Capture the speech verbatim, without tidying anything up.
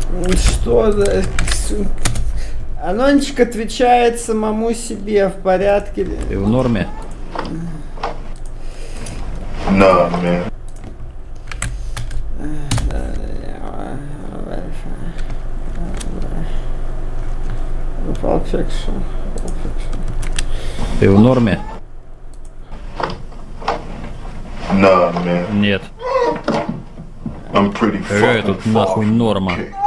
Что за... Анончик отвечает самому себе, в порядке ли? Ты в норме? Nah, man. Pulp Fiction. Pulp Fiction. Ты в норме? Nah, man. Нет. I'm pretty Какая fucking тут нахуй far from норма? okay.